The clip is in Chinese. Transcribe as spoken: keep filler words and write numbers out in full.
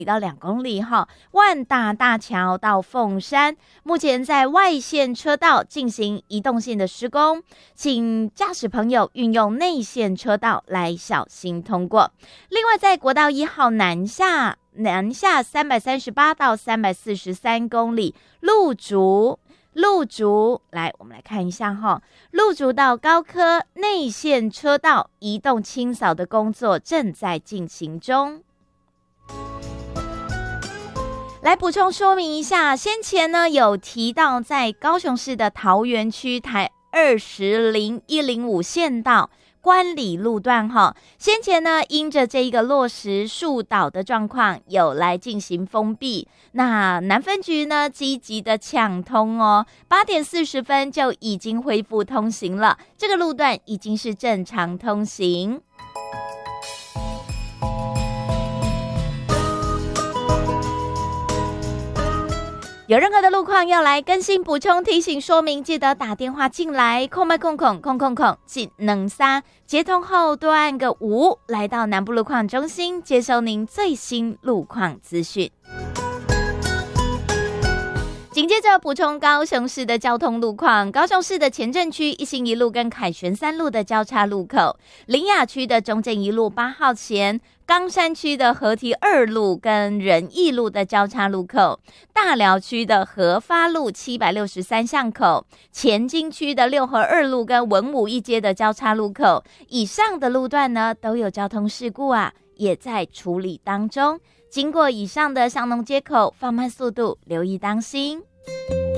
到两公里哈，万大大桥到凤山，目前在外线车道进行移动性的施工，请驾驶朋友运用内线车道来小心通过。另外，在国道一号南下南下三百三十八到三百四十三公里，路竹路竹来，我们来看一下哈，路竹到高科内线车道移动清扫的工作正在进行中。来补充说明一下，先前呢有提到在高雄市的桃园区台二十零一零五线道观里路段哈，先前呢因着这一个落石树倒的状况，有来进行封闭。那南分局呢积极的抢通哦，八点四十分就已经恢复通行了，这个路段已经是正常通行。有任何的路况要来更新、补充、提醒、说明，记得打电话进来，空麦空空空空空进能三，接通后多按个五，来到南部路况中心，接收您最新路况资讯。紧接着补充高雄市的交通路况，高雄市的前镇区一心一路跟凯旋三路的交叉路口，苓雅区的中正一路八号前，冈山区的河堤二路跟仁义路的交叉路口，大寮区的合发路七百六十三巷口，前金区的六合二路跟文武一街的交叉路口，以上的路段呢都有交通事故啊，也在处理当中。经过以上的巷弄街口，放慢速度，留意当心。